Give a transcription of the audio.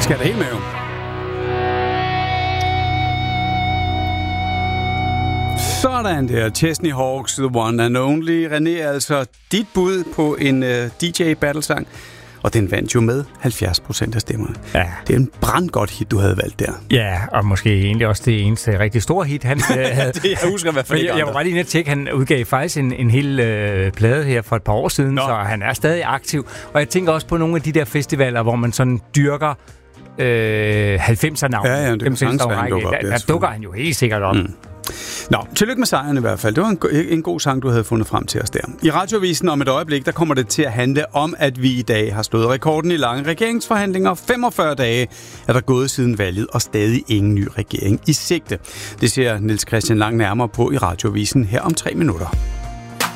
Skal det helt med jo. Sådan der, Chesney Hawks, The One and Only. René, altså dit bud på en DJ-battlesang, og den vandt jo med 70% af stemmerne. Ja. Det er en brandgodt hit, du havde valgt der. Ja, og måske egentlig også det eneste rigtig store hit, han havde. Det jeg husker i hvert fald ikke. Jeg var bare lige nødt til at han udgav faktisk en hel plade her for et par år siden, så han er stadig aktiv. Og jeg tænker også på nogle af de der festivaler, hvor man sådan dyrker 90'er-navn. Ja, det kan sagtens være, han dukker op. Der dukker han jo helt sikkert op. Nå, tillykke med sejren i hvert fald. Det var en god sang, du havde fundet frem til os der. I Radioavisen om et øjeblik, der kommer det til at handle om, at vi i dag har slået rekorden i lange regeringsforhandlinger. 45 dage er der gået siden valget, og stadig ingen ny regering i sigte. Det ser Niels Christian Lang nærmere på i Radioavisen her om 3 minutter.